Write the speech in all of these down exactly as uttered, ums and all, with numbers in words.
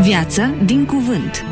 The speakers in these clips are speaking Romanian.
Viață din cuvânt.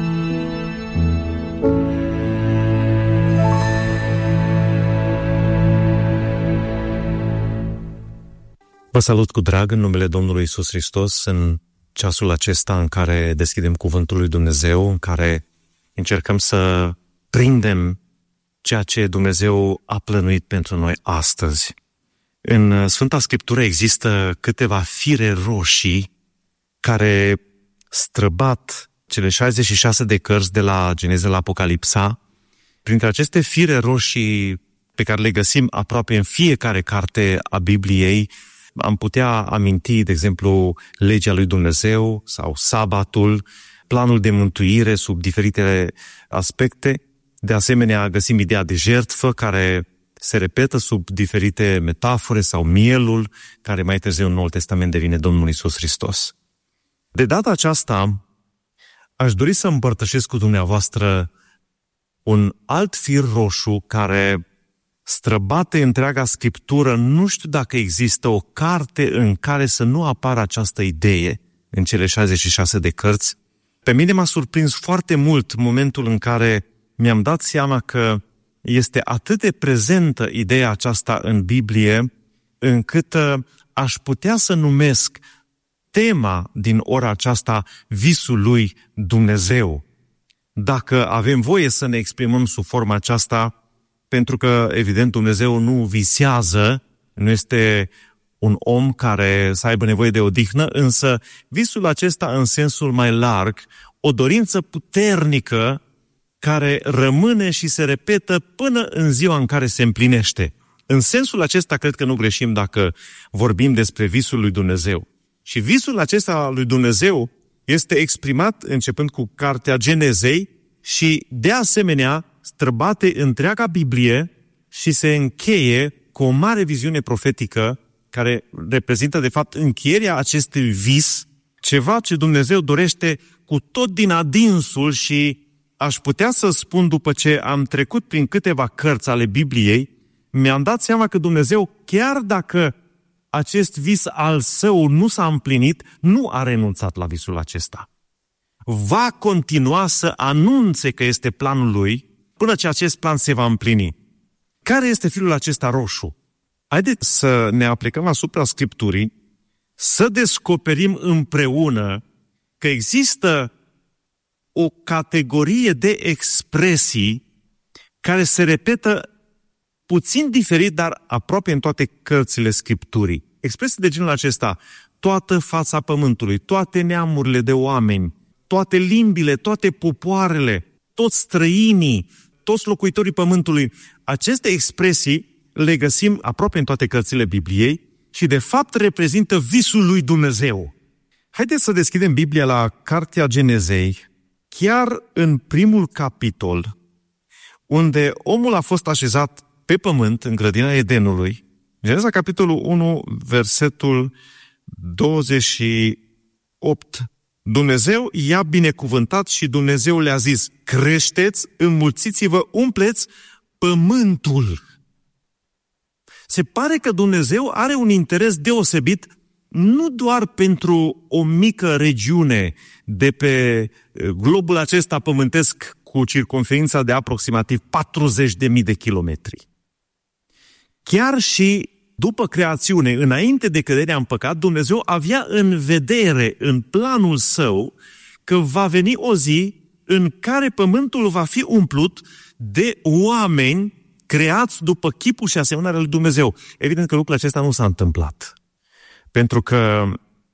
Vă salut cu drag în numele Domnului Iisus Hristos în ceasul acesta în care deschidem Cuvântul lui Dumnezeu, în care încercăm să prindem ceea ce Dumnezeu a plănuit pentru noi astăzi. În Sfânta Scriptură există câteva fire roșii care străbat cele șaizeci și șase de cărți de la Geneza la Apocalipsa. Printre aceste fire roșii pe care le găsim aproape în fiecare carte a Bibliei, am putea aminti, de exemplu, legea lui Dumnezeu sau sabatul, planul de mântuire sub diferite aspecte. De asemenea, găsim ideea de jertfă care se repetă sub diferite metafore sau mielul, care mai târziu în Noul Testament devine Domnul Iisus Hristos. De data aceasta, aș dori să împărtășesc cu dumneavoastră un alt fir roșu care străbate întreaga Scriptură. Nu știu dacă există o carte în care să nu apară această idee în cele șaizeci și șase de cărți. Pe mine m-a surprins foarte mult momentul în care mi-am dat seama că este atât de prezentă ideea aceasta în Biblie, încât aș putea să numesc tema din ora aceasta visul lui Dumnezeu. Dacă avem voie să ne exprimăm sub forma aceasta, pentru că, evident, Dumnezeu nu visează, nu este un om care să aibă nevoie de odihnă, însă visul acesta în sensul mai larg, o dorință puternică care rămâne și se repetă până în ziua în care se împlinește. În sensul acesta cred că nu greșim dacă vorbim despre visul lui Dumnezeu. Și visul acesta lui Dumnezeu este exprimat începând cu cartea Genezei și, de asemenea, străbate întreaga Biblie și se încheie cu o mare viziune profetică care reprezintă, de fapt, încheierea acestui vis, ceva ce Dumnezeu dorește cu tot din adinsul și aș putea să spun, după ce am trecut prin câteva cărți ale Bibliei, mi-am dat seama că Dumnezeu, chiar dacă acest vis al său nu s-a împlinit, nu a renunțat la visul acesta. Va continua să anunțe că este planul lui până ce acest plan se va împlini. Care este firul acesta roșu? Haideți să ne aplicăm asupra Scripturii, să descoperim împreună că există o categorie de expresii care se repetă puțin diferit, dar aproape în toate cărțile Scripturii. Expresii de genul acesta: toată fața pământului, toate neamurile de oameni, toate limbile, toate popoarele, toți străinii, toți locuitorii pământului. Aceste expresii le găsim aproape în toate cărțile Bibliei și de fapt reprezintă visul lui Dumnezeu. Haideți să deschidem Biblia la cartea Genezei, chiar în primul capitol, unde omul a fost așezat pe pământ, în grădina Edenului. Geneza, capitolul unu, versetul douăzeci și opt. Dumnezeu i-a binecuvântat și Dumnezeu le-a zis: creșteți, înmulțiți-vă, umpleți pământul. Se pare că Dumnezeu are un interes deosebit nu doar pentru o mică regiune de pe globul acesta pământesc cu circumferința de aproximativ patruzeci de mii de kilometri. Chiar și după creațiune, înainte de căderea în păcat, Dumnezeu avea în vedere, în planul său, că va veni o zi în care pământul va fi umplut de oameni creați după chipul și asemănarea lui Dumnezeu. Evident că lucrul acesta nu s-a întâmplat. Pentru că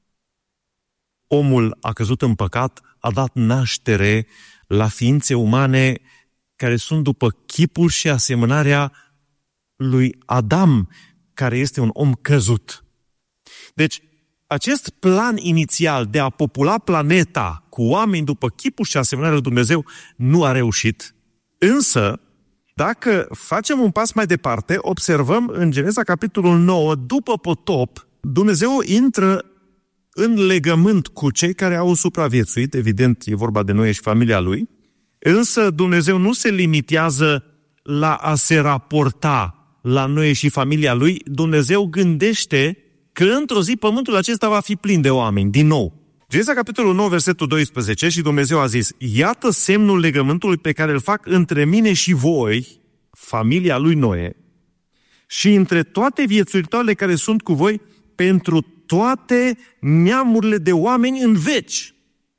omul a căzut în păcat, a dat naștere la ființe umane care sunt după chipul și asemănarea lui Adam, care este un om căzut. Deci, acest plan inițial de a popula planeta cu oameni după chipul și asemănarea lui Dumnezeu nu a reușit. Însă, dacă facem un pas mai departe, observăm în Geneza capitolul nouă, după potop, Dumnezeu intră în legământ cu cei care au supraviețuit, evident e vorba de Noe și familia lui, însă Dumnezeu nu se limitează la a se raporta la Noe și familia lui. Dumnezeu gândește că într-o zi pământul acesta va fi plin de oameni, din nou. Geneza, capitolul nouă, versetul doisprezece, și Dumnezeu a zis: iată semnul legământului pe care îl fac între mine și voi, familia lui Noe, și între toate viețuitoarele care sunt cu voi, pentru toate neamurile de oameni în veci.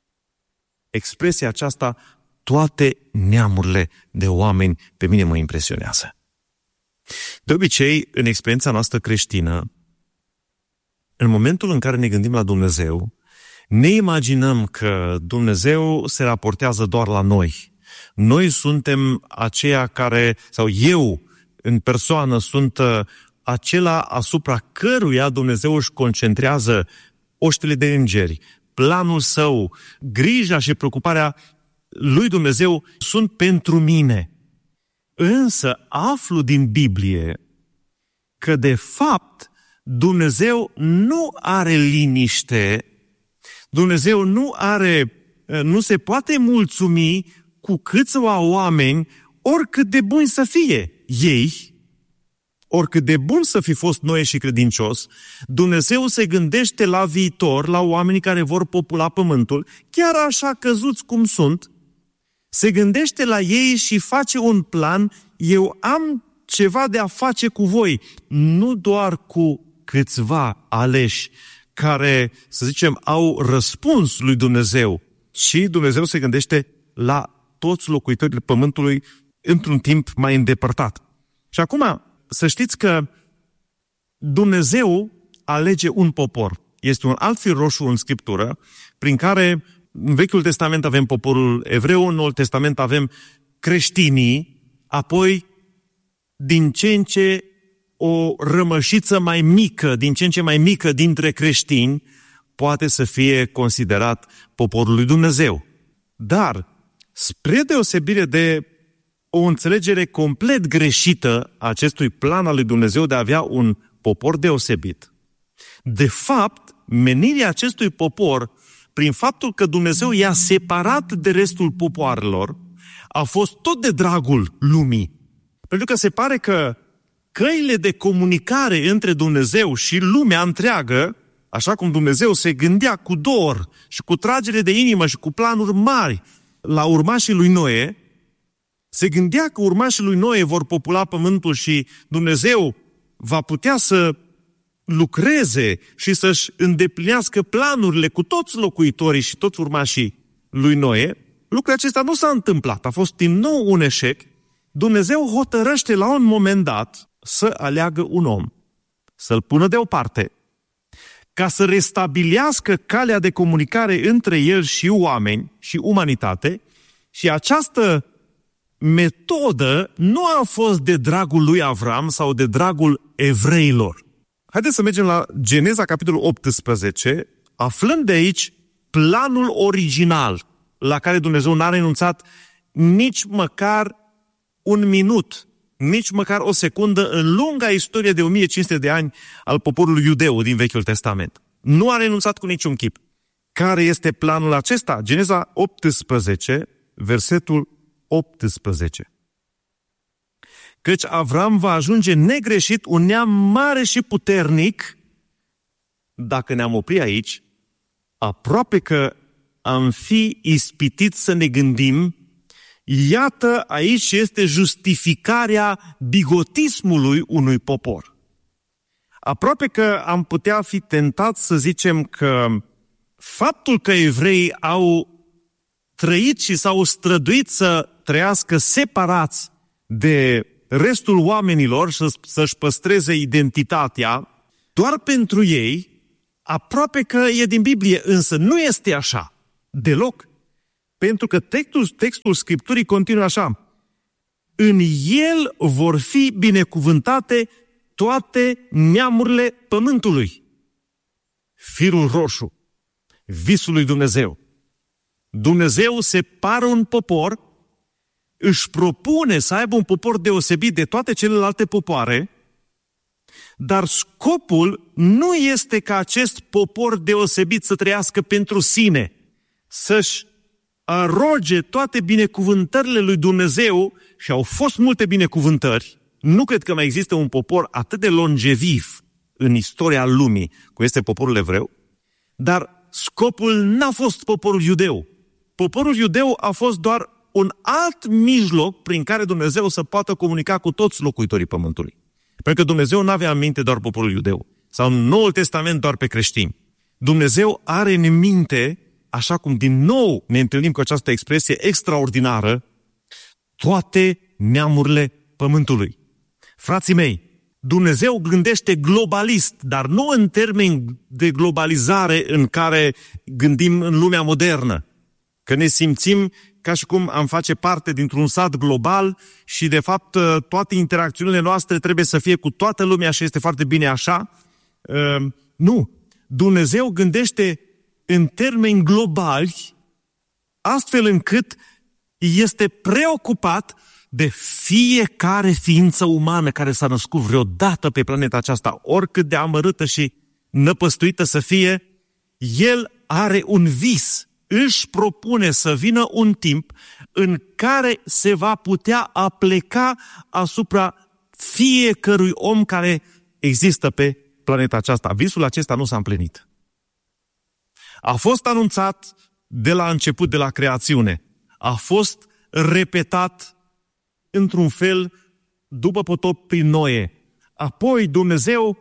Expresia aceasta, toate neamurile de oameni, pe mine mă impresionează. De obicei, în experiența noastră creștină, în momentul în care ne gândim la Dumnezeu, ne imaginăm că Dumnezeu se raportează doar la noi. Noi suntem aceia care, sau eu în persoană, sunt acela asupra căruia Dumnezeu își concentrează oștile de îngeri. Planul său, grija și preocuparea lui Dumnezeu sunt pentru mine. Însă aflu din Biblie că de fapt Dumnezeu nu are liniște, Dumnezeu nu are, nu se poate mulțumi cu câțiva oameni, oricât de buni să fie ei, oricât de bun să fi fost Noe și credincios. Dumnezeu se gândește la viitor, la oamenii care vor popula pământul, chiar așa căzuți cum sunt, se gândește la ei și face un plan: eu am ceva de a face cu voi, nu doar cu câțiva aleși care, să zicem, au răspuns lui Dumnezeu, ci Dumnezeu se gândește la toți locuitorii pământului într-un timp mai îndepărtat. Și acum, să știți că Dumnezeu alege un popor. Este un alt fir roșu în Scriptură, prin care în Vechiul Testament avem poporul evreu, în Noul Testament avem creștinii, apoi din ce în ce o rămășiță mai mică, din ce în ce mai mică dintre creștini poate să fie considerat poporul lui Dumnezeu. Dar, spre deosebire de o înțelegere complet greșită a acestui plan al lui Dumnezeu de a avea un popor deosebit, de fapt, menirea acestui popor, prin faptul că Dumnezeu i-a separat de restul popoarelor, a fost tot de dragul lumii. Pentru că se pare că căile de comunicare între Dumnezeu și lumea întreagă, așa cum Dumnezeu se gândea cu dor și cu tragere de inimă și cu planuri mari la urmașii lui Noe, se gândea că urmașii lui Noe vor popula pământul și Dumnezeu va putea să lucreze și să-și îndeplinească planurile cu toți locuitorii și toți urmașii lui Noe. Lucrul acesta nu s-a întâmplat, a fost din nou un eșec. Dumnezeu hotărăște la un moment dat să aleagă un om, să-l pună deoparte, ca să restabilească calea de comunicare între el și oameni și umanitate, și această metodă nu a fost de dragul lui Avram sau de dragul evreilor. Haideți să mergem la Geneza, capitolul optsprezece, aflând de aici planul original la care Dumnezeu n-a renunțat nici măcar un minut, nici măcar o secundă în lunga istorie de o mie cinci sute de ani al poporului iudeu din Vechiul Testament. Nu a renunțat cu niciun chip. Care este planul acesta? Geneza optsprezece, versetul optsprezece. Căci Avram va ajunge negreșit un neam mare și puternic. Dacă ne-am oprit aici, aproape că am fi ispitit să ne gândim: iată, aici este justificarea bigotismului unui popor. Aproape că am putea fi tentat să zicem că faptul că evreii au trăit și s-au străduit să trăiască separați de restul oamenilor și să-și păstreze identitatea doar pentru ei, aproape că e din Biblie, însă nu este așa deloc. Pentru că textul, textul Scripturii continuă așa: în el vor fi binecuvântate toate neamurile pământului. Firul roșu, visul lui Dumnezeu. Dumnezeu separă un popor, își propune să aibă un popor deosebit de toate celelalte popoare, dar scopul nu este ca acest popor deosebit să trăiască pentru sine, să-și aroge toate binecuvântările lui Dumnezeu, și au fost multe binecuvântări. Nu cred că mai există un popor atât de longeviv în istoria lumii, cum este poporul evreu, dar scopul n-a fost poporul iudeu. Poporul iudeu a fost doar un alt mijloc prin care Dumnezeu să poată comunica cu toți locuitorii pământului. Pentru că Dumnezeu nu avea în minte doar poporul iudeu sau în Noul Testament doar pe creștini. Dumnezeu are în minte, așa cum din nou ne întâlnim cu această expresie extraordinară, toate neamurile pământului. Frații mei, Dumnezeu gândește globalist, dar nu în termeni de globalizare în care gândim în lumea modernă. Că ne simțim ca și cum am face parte dintr-un sat global și, de fapt, toate interacțiunile noastre trebuie să fie cu toată lumea și este foarte bine așa. Nu. Dumnezeu gândește în termeni globali, astfel încât este preocupat de fiecare ființă umană care s-a născut vreodată pe planeta aceasta, oricât de amărâtă și năpăstuită să fie. El are un vis, își propune să vină un timp în care se va putea apleca asupra fiecărui om care există pe planeta aceasta. Visul acesta nu s-a împlinit. A fost anunțat de la început, de la creațiune. A fost repetat într-un fel după potop prin Noe. Apoi Dumnezeu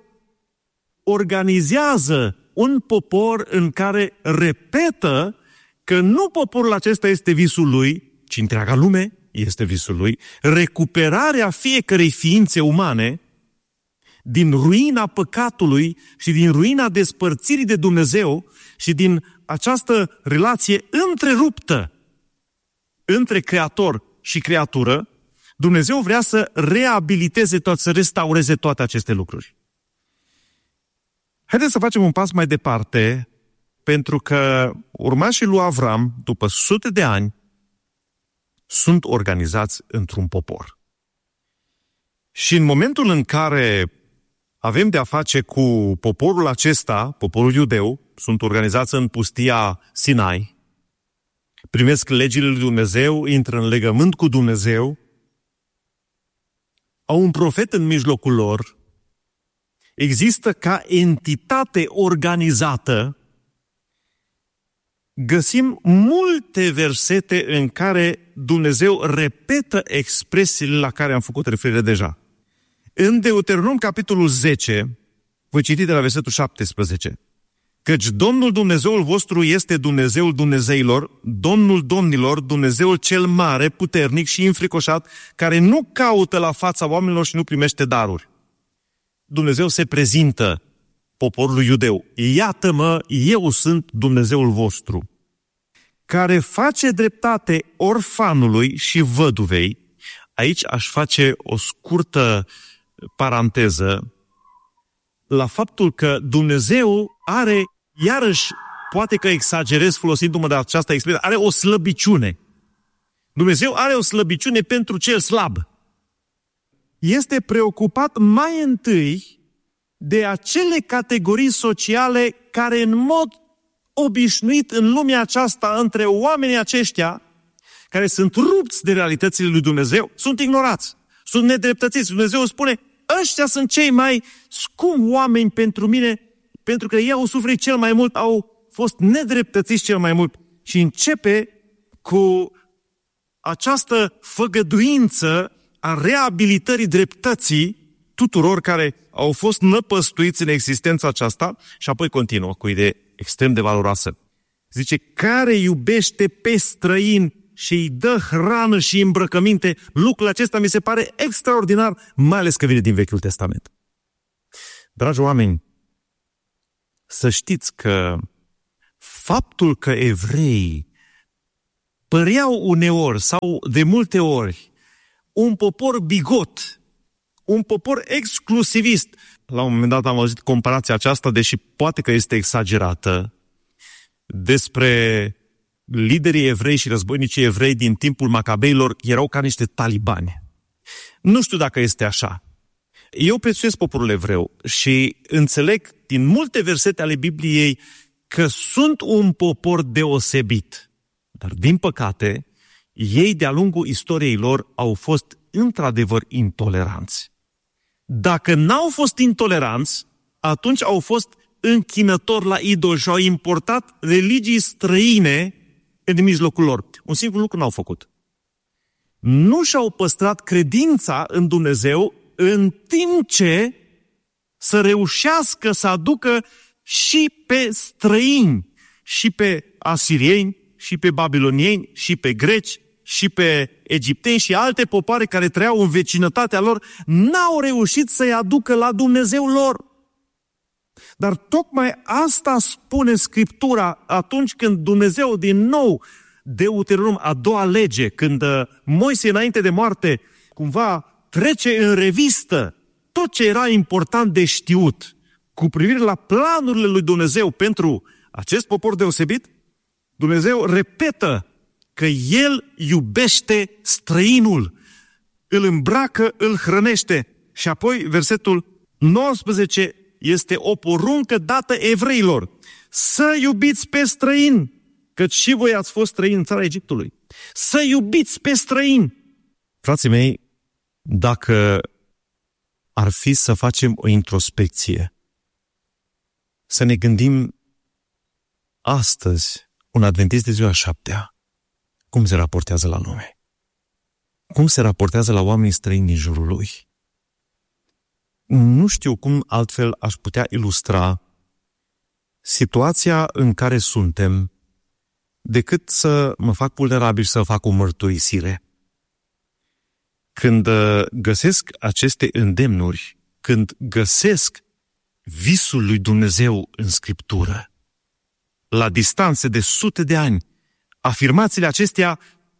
organizează un popor în care repetă că nu poporul acesta este visul lui, ci întreaga lume este visul lui. Recuperarea fiecărei ființe umane din ruina păcatului și din ruina despărțirii de Dumnezeu și din această relație întreruptă între creator și creatură, Dumnezeu vrea să reabiliteze tot, să restaureze toate aceste lucruri. Haideți să facem un pas mai departe, pentru că urmașii lui Avram, după sute de ani, sunt organizați într-un popor. Și în momentul în care avem de-a face cu poporul acesta, poporul iudeu, sunt organizați în pustia Sinai, primesc legile lui Dumnezeu, intră în legământ cu Dumnezeu, au un profet în mijlocul lor, există ca entitate organizată. Găsim multe versete în care Dumnezeu repetă expresiile la care am făcut referire deja. În Deuteronom, capitolul zece, voi citi de la versetul șaptesprezece. Căci Domnul Dumnezeul vostru este Dumnezeul Dumnezeilor, Domnul Domnilor, Dumnezeul cel mare, puternic și înfricoșat, care nu caută la fața oamenilor și nu primește daruri. Dumnezeu se prezintă poporului iudeu. Iată-mă, eu sunt Dumnezeul vostru, care face dreptate orfanului și văduvei. Aici aș face o scurtă paranteză la faptul că Dumnezeu are, iarăși, poate că exagerez folosindu-mă de această expresie, are o slăbiciune. Dumnezeu are o slăbiciune pentru cel slab. Este preocupat mai întâi de acele categorii sociale care în mod obișnuit în lumea aceasta, între oamenii aceștia, care sunt rupți de realitățile lui Dumnezeu, sunt ignorați, sunt nedreptățiți. Dumnezeu spune, ăștia sunt cei mai scumpi oameni pentru mine, pentru că ei au suferit cel mai mult, au fost nedreptățiți cel mai mult. Și începe cu această făgăduință a reabilitării dreptății tuturor care au fost năpăstuiți în existența aceasta și apoi continuă cu o idee extrem de valoroasă. Zice, care iubește pe străin și îi dă hrană și îmbrăcăminte. Lucrul acesta mi se pare extraordinar, mai ales că vine din Vechiul Testament. Dragi oameni, să știți că faptul că evreii păreau uneori sau de multe ori un popor bigot, un popor exclusivist. La un moment dat am auzit comparația aceasta, deși poate că este exagerată, despre liderii evrei și războinicii evrei din timpul Macabeilor erau ca niște talibani. Nu știu dacă este așa. Eu prețuiesc poporul evreu și înțeleg din multe versete ale Bibliei că sunt un popor deosebit. Dar, din păcate, ei de-a lungul istoriei lor au fost într-adevăr intoleranți. Dacă n-au fost intoleranți, atunci au fost închinători la idoli și au importat religii străine în mijlocul lor. Un singur lucru n-au făcut. Nu și-au păstrat credința în Dumnezeu în timp ce să reușească să aducă și pe străini, și pe asirieni, și pe babilonieni, și pe greci, și pe egipteni și alte popoare care trăiau în vecinătatea lor, n-au reușit să-i aducă la Dumnezeu lor. Dar tocmai asta spune Scriptura atunci când Dumnezeu din nou, Deuteronom, a doua lege, când Moise înainte de moarte cumva trece în revistă tot ce era important de știut cu privire la planurile lui Dumnezeu pentru acest popor deosebit, Dumnezeu repetă că El iubește străinul, îl îmbracă, îl hrănește. Și apoi versetul nouăsprezece este o poruncă dată evreilor. Să iubiți pe străini, căci și voi ați fost străini în țara Egiptului. Să iubiți pe străini. Frații mei, dacă ar fi să facem o introspecție, să ne gândim astăzi, un adventist de ziua șaptea, cum se raportează la lume? Cum se raportează la oamenii străini din jurul lui? Nu știu cum altfel aș putea ilustra situația în care suntem decât să mă fac vulnerabil, să fac o mărturisire. Când găsesc aceste îndemnuri, când găsesc visul lui Dumnezeu în Scriptură, la distanțe de sute de ani, afirmațiile acestea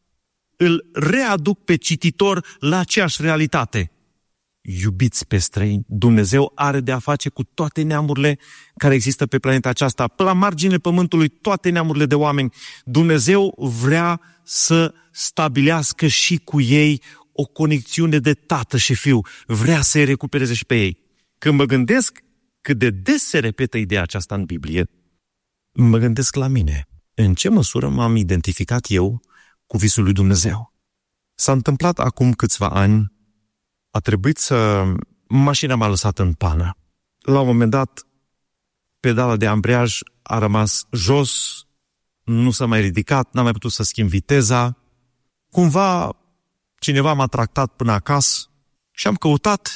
îl readuc pe cititor la aceeași realitate. Iubiți pe străini. Dumnezeu are de a face cu toate neamurile care există pe planeta aceasta, pe la marginile pământului, toate neamurile de oameni. Dumnezeu vrea să stabilească și cu ei o conexiune de tată și fiu. Vrea să-i recupereze și pe ei. Când mă gândesc cât de des se repetă ideea aceasta în Biblie, mă gândesc la mine. În ce măsură m-am identificat eu cu visul lui Dumnezeu? S-a întâmplat acum câțiva ani, a trebuit să... Mașina m-a lăsat în pană. La un moment dat, pedala de ambreiaj a rămas jos, nu s-a mai ridicat, n-am mai putut să schimb viteza. Cumva, cineva m-a tractat până acasă și am căutat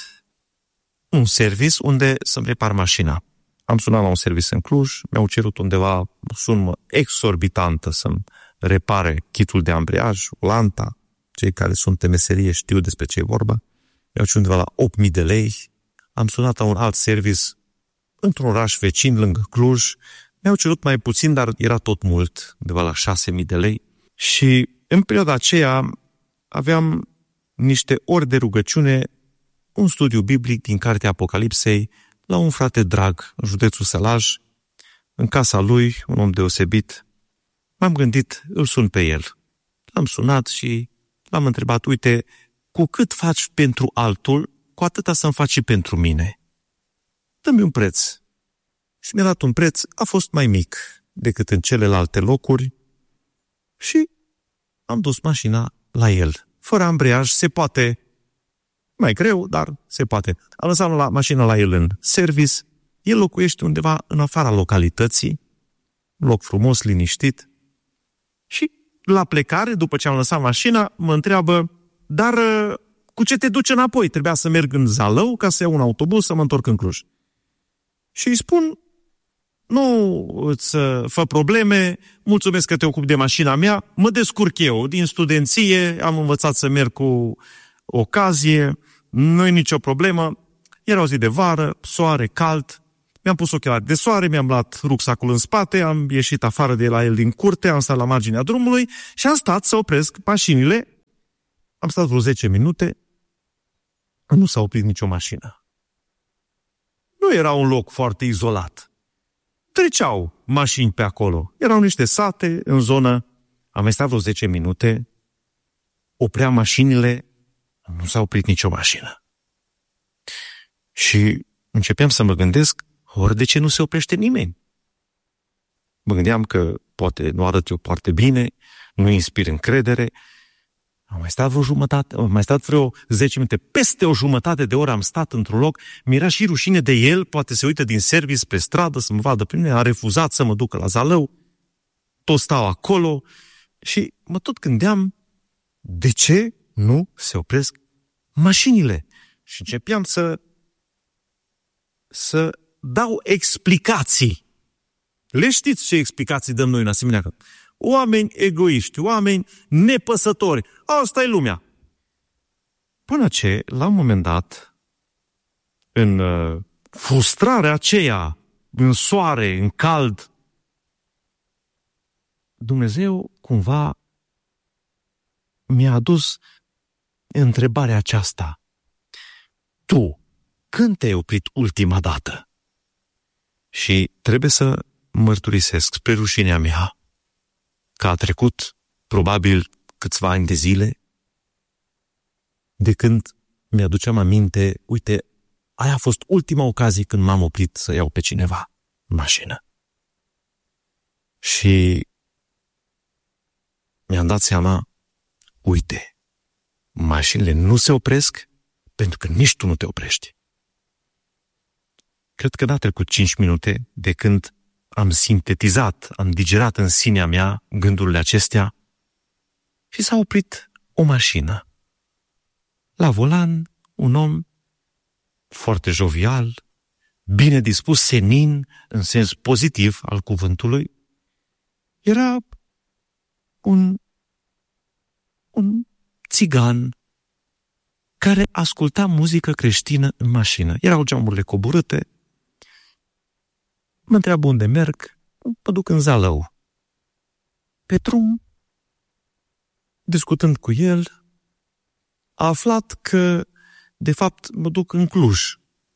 un service unde să-mi repar mașina. Am sunat la un serviciu în Cluj, mi-au cerut undeva o sumă exorbitantă să-mi repare kitul de ambreiaj, lanta. Cei care sunt în meserie știu despre ce e vorba. Mi-au cerut undeva la opt mii de lei. Am sunat la un alt service într-un oraș vecin, lângă Cluj. Mi-au cerut mai puțin, dar era tot mult, undeva la șase mii de lei. Și în perioada aceea aveam niște ori de rugăciune, un studiu biblic din Cartea Apocalipsei, la un frate drag, în județul Sălaj, în casa lui, un om deosebit. M-am gândit, îl sun pe el. L-am sunat și l-am întrebat, uite, cu cât faci pentru altul, cu atâta să-mi faci și pentru mine. Dă-mi un preț. Și mi-a dat un preț, a fost mai mic decât în celelalte locuri și am dus mașina la el. Fără ambreiaj, se poate, mai greu, dar se poate. Am lăsat la mașina la el în service. El locuiește undeva în afara localității, loc frumos, liniștit. Și la plecare, după ce am lăsat mașina, mă întreabă, dar cu ce te duci înapoi? Trebuia să merg în Zalău ca să iau un autobuz să mă întorc în Cluj. Și îi spun, nu îți fă probleme, mulțumesc că te ocupi de mașina mea, mă descurc eu. Din studenție am învățat să merg cu ocazie, nu e nicio problemă. Era o zi de vară, soare, cald, mi-am pus ochelari de soare, mi-am luat rucsacul în spate, am ieșit afară de la el din curte, am stat la marginea drumului și am stat să opresc mașinile. Am stat vreo zece minute, nu s-a oprit nicio mașină. Nu era un loc foarte izolat. Treceau mașini pe acolo. Erau niște sate în zonă. Am mai stat vreo zece minute, opream mașinile, nu s-a oprit nicio mașină. Și începeam să mă gândesc, ori de ce nu se oprește nimeni? Mă gândeam că poate nu arăt eu foarte bine, nu inspir încredere. Am mai stat vreo jumătate, am mai stat vreo zece minute, peste o jumătate de oră am stat într-un loc, mi-era și rușine de el, poate se uită din service pe stradă să mă vadă pe mine, a refuzat să mă ducă la Zalău, tot stau acolo și mă tot gândeam, de ce nu se opresc mașinile? Și începeam să, să dau explicații. Le știți ce explicații dăm noi în asemenea că oameni egoiști, oameni nepăsători. Asta e lumea. Până ce, la un moment dat, în uh, frustrarea aceea, în soare, în cald, Dumnezeu cumva mi-a adus întrebarea aceasta. Tu, când te-ai oprit ultima dată? Și trebuie să mărturisesc spre rușinea mea că a trecut probabil câțiva ani de zile de când mi-aduceam aminte, uite, aia a fost ultima ocazie când m-am oprit să iau pe cineva în mașină. Și mi-am dat seama, uite, mașinile nu se opresc pentru că nici tu nu te oprești. Cred că n-a trecut cinci minute de când am sintetizat, am digerat în sinea mea gândurile acestea și s-a oprit o mașină. La volan, un om foarte jovial, bine dispus, senin, în sens pozitiv al cuvântului. Era un, un țigan care asculta muzică creștină în mașină. Erau geamurile coborâte. Mă întreabă unde merg, mă duc în Zalău. Pe drum, discutând cu el, a aflat că, de fapt, mă duc în Cluj.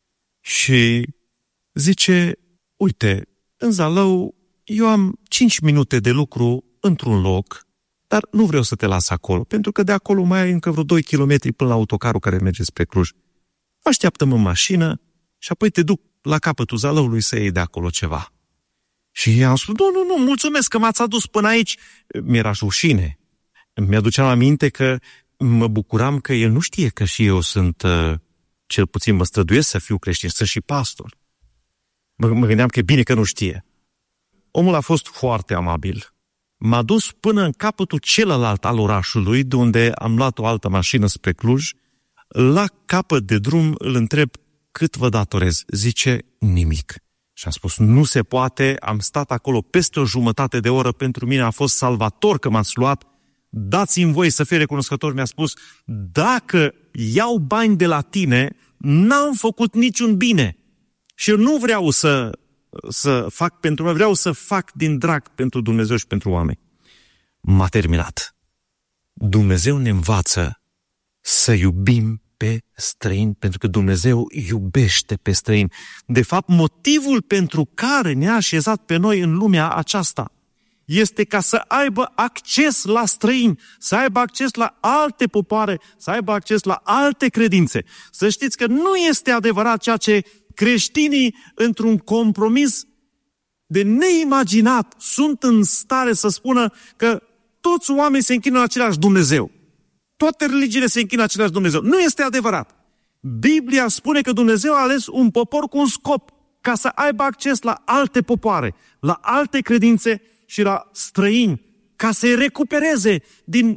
Și zice, uite, în Zalău eu am cinci minute de lucru într-un loc, dar nu vreau să te las acolo, pentru că de acolo mai ai încă vreo doi kilometri până la autocarul care merge spre Cluj. Așteaptă-mă în mașină și apoi te duc la capătul Zalăului să iei de acolo ceva. Și i-am spus, nu, nu, nu, mulțumesc că m-ați adus până aici. Mi-era rușine. Mi-aduceam aminte că mă bucuram că el nu știe că și eu sunt, uh, cel puțin mă străduiesc să fiu creștin, sunt și pastor. Mă, mă gândeam că e bine că nu știe. Omul a fost foarte amabil. M-a dus până în capătul celălalt al orașului, de unde am luat o altă mașină spre Cluj. La capăt de drum îl întreb, cât vă datorez? Zice, nimic. Și am spus, nu se poate, am stat acolo peste o jumătate de oră, pentru mine a fost salvator că m-ați luat, dați-mi voie să fiu recunoscător. Mi-a spus, dacă iau bani de la tine, n-am făcut niciun bine. Și eu nu vreau să, să fac pentru mine, vreau să fac din drag pentru Dumnezeu și pentru oameni. M-a terminat. Dumnezeu ne învață să iubim pe străini, pentru că Dumnezeu iubește pe străini. De fapt, motivul pentru care ne-a așezat pe noi în lumea aceasta este ca să aibă acces la străini, să aibă acces la alte popoare, să aibă acces la alte credințe. Să știți că nu este adevărat ceea ce creștinii, într-un compromis de neimaginat, sunt în stare să spună că toți oamenii se închină la același Dumnezeu. Toate religiile se închină la același Dumnezeu. Nu este adevărat. Biblia spune că Dumnezeu a ales un popor cu un scop, ca să aibă acces la alte popoare, la alte credințe și la străini, ca să-i recupereze din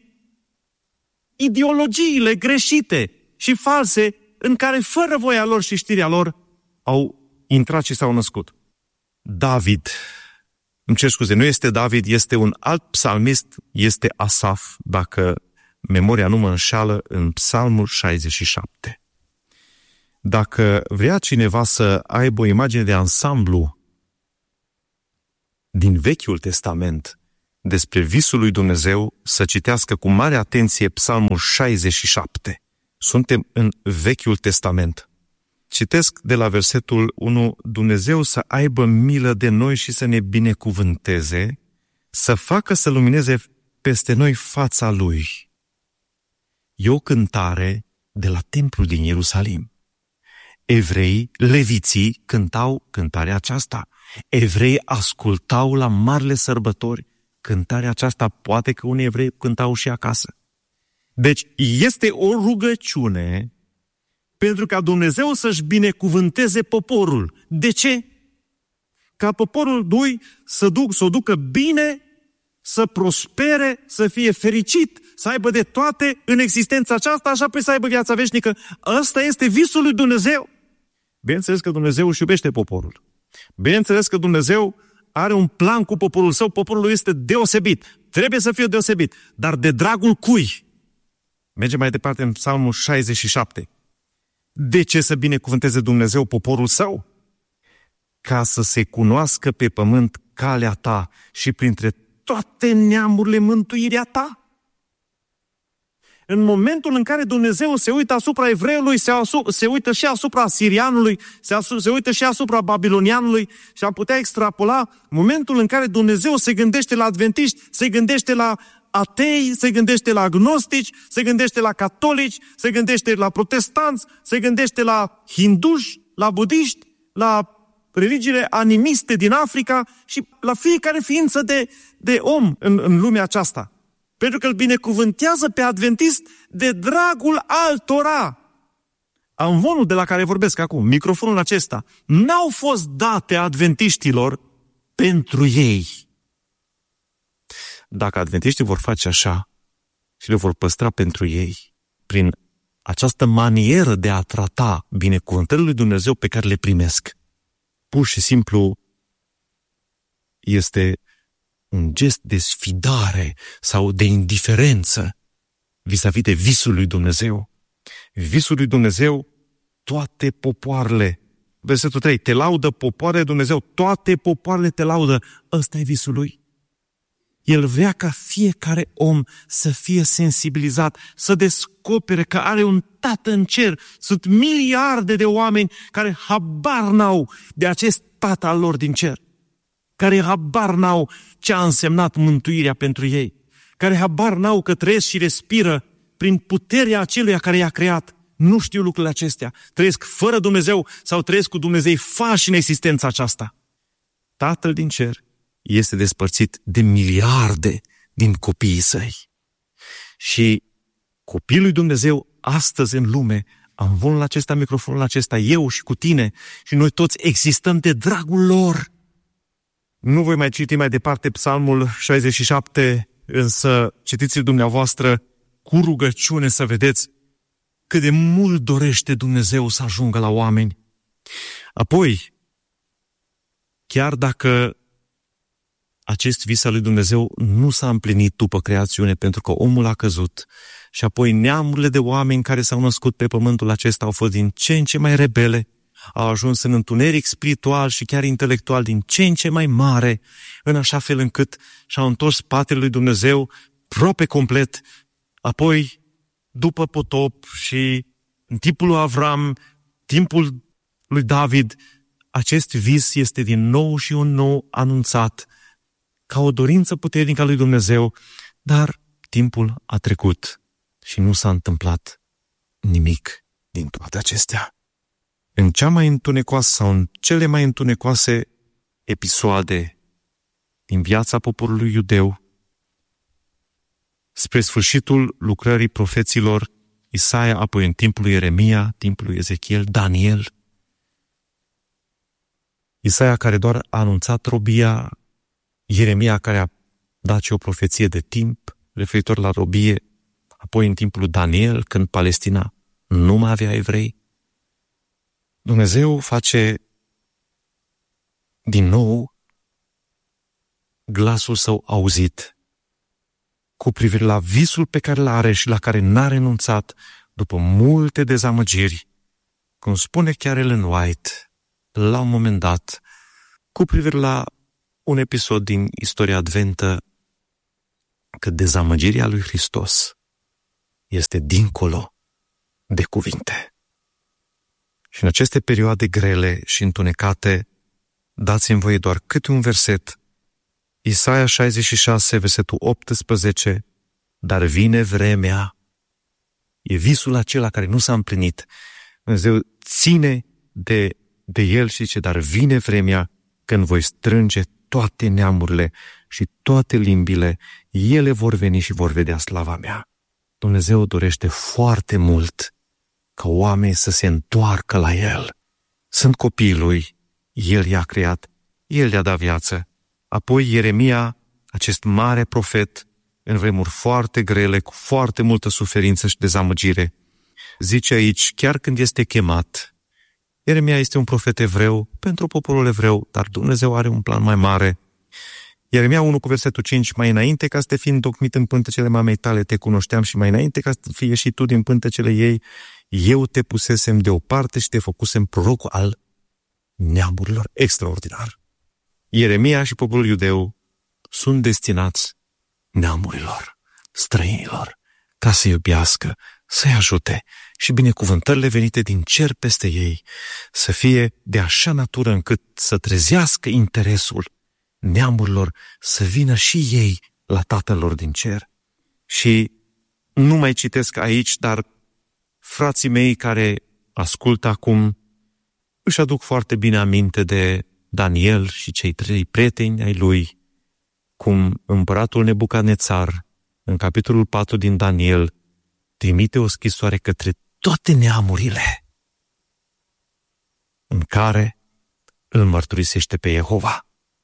ideologiile greșite și false în care, fără voia lor și știrea lor, au intrat și s-au născut. David, îmi cer scuze, nu este David, este un alt psalmist, este Asaf, dacă memoria nu mă înșală, în Psalmul șaizeci și șapte. Dacă vrea cineva să aibă o imagine de ansamblu din Vechiul Testament despre visul lui Dumnezeu, să citească cu mare atenție Psalmul șaizeci și șapte. Suntem în Vechiul Testament. Citesc de la versetul unu, Dumnezeu să aibă milă de noi și să ne binecuvânteze, să facă să lumineze peste noi fața Lui. E o cântare de la templul din Ierusalim. Evreii, leviții, cântau cântarea aceasta. Evreii ascultau la marile sărbători cântarea aceasta. Poate că unii evrei cântau și acasă. Deci este o rugăciune pentru ca Dumnezeu să-și binecuvânteze poporul. De ce? Ca poporul lui să, duc, să o ducă bine, să prospere, să fie fericit, să aibă de toate în existența aceasta, așa pe să aibă viața veșnică. Ăsta este visul lui Dumnezeu. Bineînțeles că Dumnezeu își iubește poporul. Bineînțeles că Dumnezeu are un plan cu poporul său, poporul lui este deosebit. Trebuie să fie deosebit. Dar de dragul cui? Mergem mai departe în Psalmul șaizeci și șapte. De ce să binecuvânteze Dumnezeu poporul său? Ca să se cunoască pe pământ calea ta și printre toate neamurile mântuirea ta. În momentul în care Dumnezeu se uită asupra evreului, se, asu- se uită și asupra sirianului, se, asu- se uită și asupra babilonianului și am putea extrapola momentul în care Dumnezeu se gândește la adventiști, se gândește la atei, se gândește la agnostici, se gândește la catolici, se gândește la protestanți, se gândește la hinduși, la budiști, la religiile animiste din Africa și la fiecare ființă de, de om în, în lumea aceasta. Pentru că îl binecuvântează pe adventist de dragul altora. Amvonul de la care vorbesc acum, microfonul acesta, n-au fost date adventiștilor pentru ei. Dacă adventiștii vor face așa și le vor păstra pentru ei, prin această manieră de a trata binecuvântările lui Dumnezeu pe care le primesc, pur și simplu este un gest de sfidare sau de indiferență vis-a-vis de visul lui Dumnezeu. Visul lui Dumnezeu, toate popoarele. Versetul trei, te laudă popoarele Dumnezeu, toate popoarele te laudă. Ăsta e visul lui. El vrea ca fiecare om să fie sensibilizat, să descopere că are un tată în cer. Sunt miliarde de oameni care habar n-au de acest tată al lor din cer, care habar n-au ce a însemnat mântuirea pentru ei, care habar n-au că trăiesc și respiră prin puterea aceluia care i-a creat. Nu știu lucrurile acestea. Trăiesc fără Dumnezeu sau trăiesc cu Dumnezei fași în existența aceasta. Tatăl din cer este despărțit de miliarde din copiii săi. Și copiii lui Dumnezeu astăzi în lume, amvonul acesta, microfonul acesta, eu și cu tine și noi toți existăm de dragul lor. Nu voi mai citi mai departe Psalmul șaizeci și șapte, însă citiți-l dumneavoastră cu rugăciune să vedeți cât de mult dorește Dumnezeu să ajungă la oameni. Apoi, chiar dacă acest vis al lui Dumnezeu nu s-a împlinit după creațiune pentru că omul a căzut și apoi neamurile de oameni care s-au născut pe pământul acesta au fost din ce în ce mai rebele, au ajuns în întuneric spiritual și chiar intelectual din ce în ce mai mare, în așa fel încât și-au întors spatele lui Dumnezeu aproape complet. Apoi, după potop și în timpul lui Avram, timpul lui David, acest vis este din nou și un nou anunțat ca o dorință puternică a lui Dumnezeu, dar timpul a trecut și nu s-a întâmplat nimic din toate acestea. În cea mai întunecoasă sau în cele mai întunecoase episoade din viața poporului iudeu, spre sfârșitul lucrării profeților Isaia, apoi în timpul lui Ieremia, timpul lui Ezechiel, Daniel, Isaia care doar a anunțat robia, Ieremia care a dat și o profeție de timp referitor la robie, apoi în timpul lui Daniel, când Palestina nu mai avea evrei, Dumnezeu face din nou glasul său auzit cu privire la visul pe care l are și la care n-a renunțat după multe dezamăgiri, cum spune chiar Ellen White la un moment dat, cu privire la un episod din istoria adventă, că dezamăgirea lui Hristos este dincolo de cuvinte. Și în aceste perioade grele și întunecate, dați-mi voie doar câte un verset. Isaia șaizeci și șase, versetul optsprezece, dar vine vremea, e visul acela care nu s-a împlinit. Dumnezeu ține de, de el și zice, dar vine vremea când voi strânge toate neamurile și toate limbile, ele vor veni și vor vedea slava mea. Dumnezeu dorește foarte mult ca oamenii să se întoarcă la El. Sunt copiii Lui, El i-a creat, El i-a dat viață. Apoi Ieremia, acest mare profet, în vremuri foarte grele, cu foarte multă suferință și dezamăgire, zice aici, chiar când este chemat, Ieremia este un profet evreu pentru poporul evreu, dar Dumnezeu are un plan mai mare. Ieremia unu cu versetul cinci, mai înainte ca să te fii întocmit în pântecele mamei tale, te cunoșteam și mai înainte ca să fii ieșit tu din pântecele ei, eu te pusesem deoparte și te făcusem prorocul al neamurilor. Extraordinar! Ieremia și poporul iudeu sunt destinați neamurilor, străinilor, ca să iubească, să-i ajute și binecuvântările venite din cer peste ei să fie de așa natură încât să trezească interesul neamurilor, să vină și ei la Tatăl lor din cer. Și nu mai citesc aici, dar frații mei care ascultă acum își aduc foarte bine aminte de Daniel și cei trei prieteni ai lui, cum împăratul Nebucadnețar, în capitolul patru din Daniel, trimite o scrisoare către toate neamurile în care îl mărturisește pe Jehova.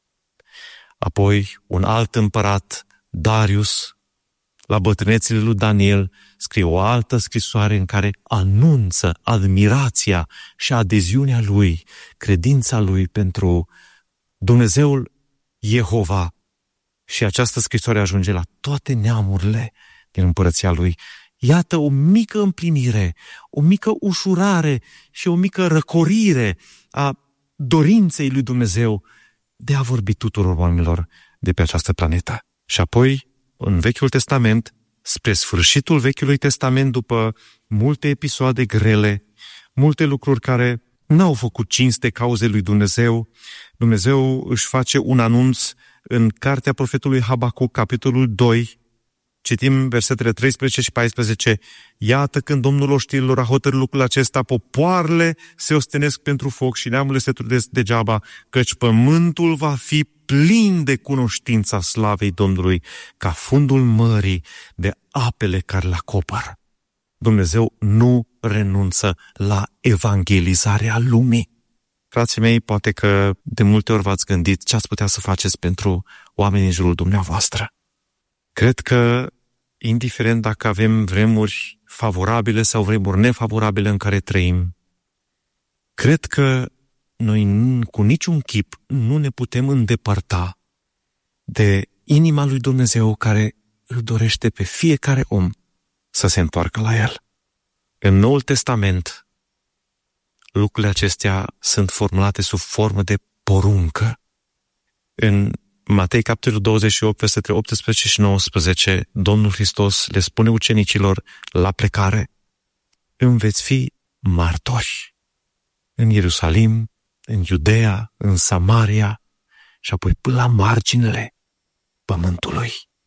Apoi, un alt împărat, Darius, la bătrânețile lui Daniel, scrie o altă scrisoare în care anunță admirația și adeziunea lui, credința lui pentru Dumnezeul Jehova. Și această scrisoare ajunge la toate neamurile din împărăția lui. Iată o mică împlinire, o mică ușurare și o mică răcorire a dorinței lui Dumnezeu de a vorbi tuturor oamenilor de pe această planetă. Și apoi, în Vechiul Testament, spre sfârșitul Vechiului Testament, după multe episoade grele, multe lucruri care n-au făcut cinste cauzei lui Dumnezeu, Dumnezeu își face un anunț în cartea profetului Habacuc, capitolul doi, citim versetele treisprezece și paisprezece. Iată când Domnul oștirilor a hotărât lucrul acesta, popoarele se ostenesc pentru foc și neamurile se trudesc degeaba, căci pământul va fi plin de cunoștința slavei Domnului, ca fundul mării de apele care le acopăr. Dumnezeu nu renunță la evangelizarea lumii. Frații mei, poate că de multe ori v-ați gândit ce ați putea să faceți pentru oamenii în jurul dumneavoastră. Cred că, indiferent dacă avem vremuri favorabile sau vremuri nefavorabile în care trăim, cred că noi cu niciun chip nu ne putem îndepărta de inima lui Dumnezeu care îl dorește pe fiecare om să se întoarcă la El. În Noul Testament, lucrurile acestea sunt formulate sub formă de poruncă. În Matei, capitolul douăzeci și opt, versetele optsprezece și nouăsprezece, Domnul Hristos le spune ucenicilor la plecare: îmi veți fi martori în Ierusalim, în Iudeea, în Samaria și apoi până la marginile pământului.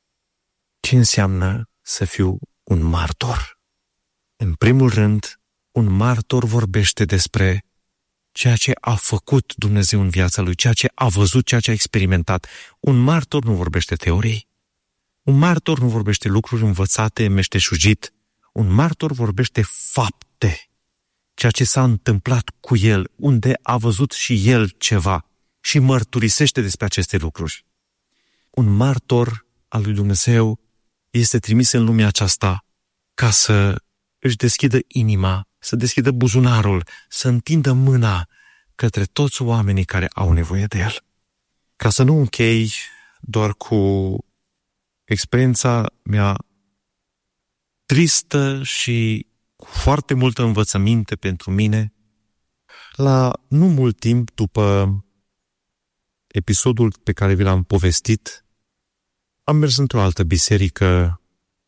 Ce înseamnă să fiu un martor? În primul rând, un martor vorbește despre ceea ce a făcut Dumnezeu în viața lui, ceea ce a văzut, ceea ce a experimentat. Un martor nu vorbește teorii. Un martor nu vorbește lucruri învățate, meșteșugit. Un martor vorbește fapte, ceea ce s-a întâmplat cu el, unde a văzut și el ceva și mărturisește despre aceste lucruri. Un martor al lui Dumnezeu este trimis în lumea aceasta ca să își deschidă inima, să deschidă buzunarul, să întindă mâna către toți oamenii care au nevoie de el. Ca să nu închei doar cu experiența mea tristă și cu foarte multă învățăminte pentru mine, la nu mult timp după episodul pe care vi l-am povestit, am mers într-o altă biserică,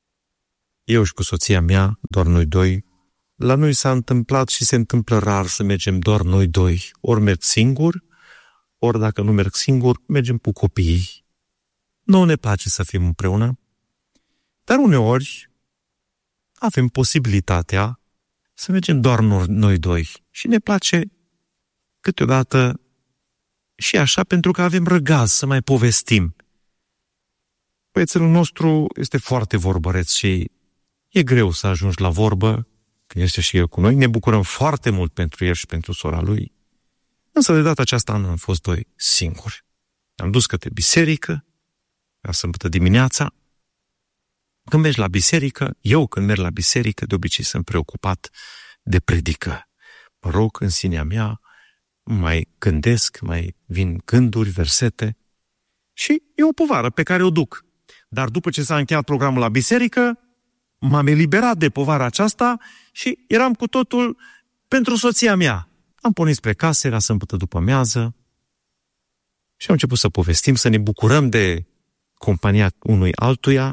eu și cu soția mea, doar noi doi. La noi s-a întâmplat și se întâmplă rar să mergem doar noi doi. Ori merg singur, ori dacă nu merg singur, mergem cu copiii. Nu ne place să fim împreună, dar uneori avem posibilitatea să mergem doar noi doi. Și ne place câteodată și așa pentru că avem răgaz să mai povestim. Băiețelul nostru este foarte vorbăreț și E greu să ajungi la vorbă, când este și el cu noi. Ne bucurăm foarte mult pentru el și pentru sora lui. Însă de data aceasta am fost doi singuri. Am dus către biserică, la sâmbătă dimineața. Când mergi la biserică, eu când merg la biserică, de obicei sunt preocupat de predică. Mă rog în sinea mea, mai gândesc, mai vin gânduri, versete și e o povară pe care o duc. Dar după ce s-a încheiat programul la biserică, m-am eliberat de povara aceasta și eram cu totul pentru soția mea. Am pornit spre casă, era sâmbătă după amiază și am început să povestim, să ne bucurăm de compania unui altuia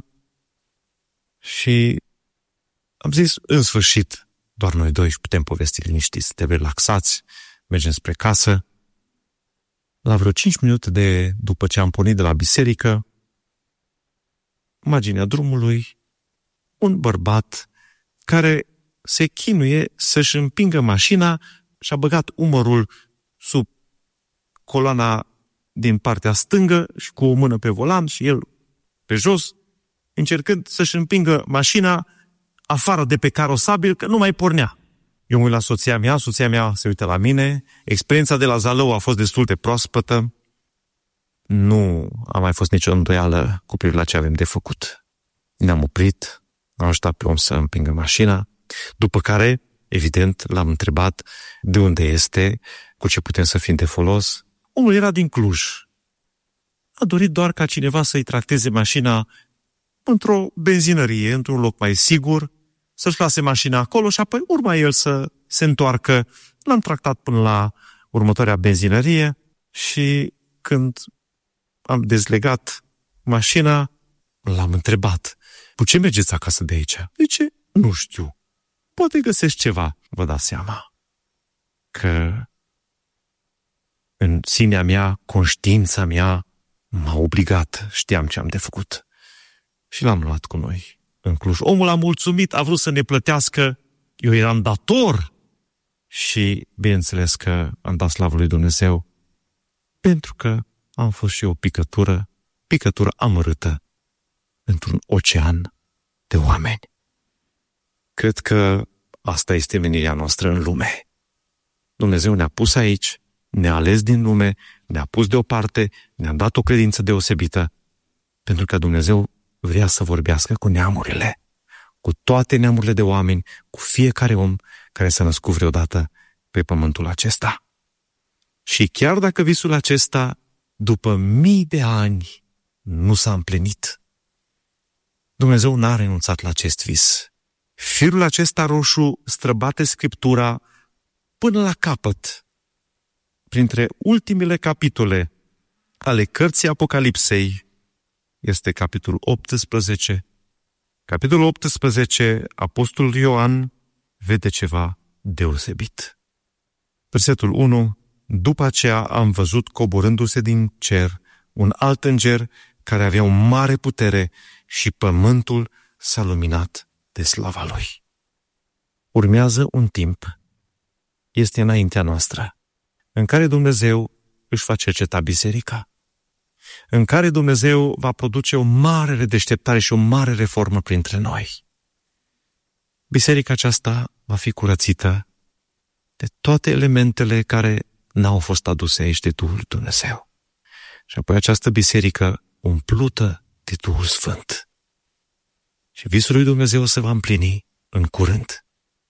și am zis, în sfârșit, doar noi doi și putem povesti liniștiți, suntem relaxați, mergem spre casă. La vreo cinci minute de după ce am pornit de la biserică, marginea drumului, un bărbat care se chinuie să-și împingă mașina și a băgat umărul sub coloana din partea stângă și cu o mână pe volan și el pe jos, încercând să-și împingă mașina afară de pe carosabil, că nu mai pornea. Eu mă uit la soția mea, soția mea se uită la mine, experiența de la Zalău a fost destul de proaspătă, nu a mai fost nicio îndoială cu privire la ce avem de făcut. Ne-am oprit, am ajutat pe om să împingă mașina, după care, evident, l-am întrebat de unde este, cu ce putem să fim de folos. Omul era din Cluj. A dorit doar ca cineva să-i tracteze mașina într-o benzinărie, într-un loc mai sigur, să-și lase mașina acolo și apoi urma el să se întoarcă. L-am tractat până la următoarea benzinărie și când am dezlegat mașina, l-am întrebat, cu ce mergeți acasă de aici? De ce? Nu știu. Poate găsești ceva. Vă dați seama că în sinea mea, conștiința mea m-a obligat, știam ce am de făcut. Și l-am luat cu noi în Cluj. Omul a mulțumit, a vrut să ne plătească, eu eram dator și bineînțeles că am dat slavă lui Dumnezeu pentru că am fost și o picătură, picătură amărâtă într-un ocean de oameni. Cred că asta este menirea noastră în lume. Dumnezeu ne-a pus aici, ne-a ales din lume, ne-a pus deoparte, ne-a dat o credință deosebită, pentru că Dumnezeu vrea să vorbească cu neamurile, cu toate neamurile de oameni, cu fiecare om care s-a născut vreodată pe pământul acesta. Și chiar dacă visul acesta, după mii de ani, nu s-a împlinit, Dumnezeu n-a renunțat la acest vis. Firul acesta roșu străbate Scriptura până la capăt. Printre ultimele capitole ale cărții Apocalipsei este capitolul optsprezece. Capitolul optsprezece, Apostolul Ioan vede ceva deosebit. Versetul unu, după aceea am văzut coborându-se din cer un alt înger care avea o mare putere și pământul s-a luminat de slava lui. Urmează un timp, este înaintea noastră, în care Dumnezeu își va cerceta biserica, în care Dumnezeu va produce o mare redeșteptare și o mare reformă printre noi. Biserica aceasta va fi curățită de toate elementele care n-au fost aduse aici de Duhul Dumnezeu. Și apoi această biserică umplută de Duhul Sfânt. Și visul lui Dumnezeu se va împlini în curând.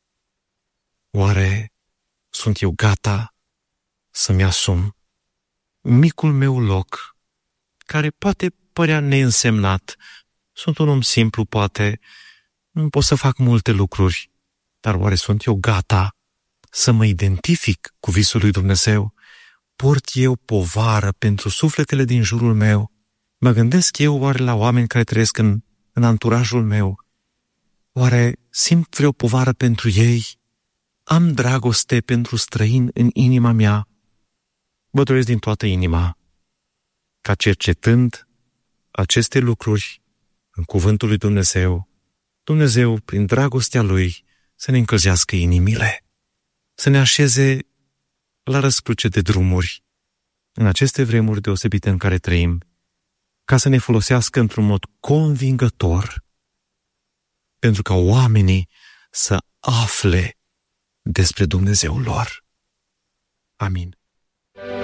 Oare sunt eu gata să-mi asum micul meu loc, care poate părea neînsemnat? Sunt un om simplu, poate, nu pot să fac multe lucruri, dar oare sunt eu gata să mă identific cu visul lui Dumnezeu? Port eu povară pentru sufletele din jurul meu? Mă gândesc eu oare la oameni care trăiesc în, în anturajul meu? Oare simt vreo povară pentru ei? Am dragoste pentru străini în inima mea? Vă doresc din toată inima ca, cercetând aceste lucruri în cuvântul lui Dumnezeu, Dumnezeu, prin dragostea Lui, să ne încălzească inimile, să ne așeze la răscruce de drumuri în aceste vremuri deosebite în care trăim, ca să ne folosească într-un mod convingător pentru ca oamenii să afle despre Dumnezeul lor. Amin.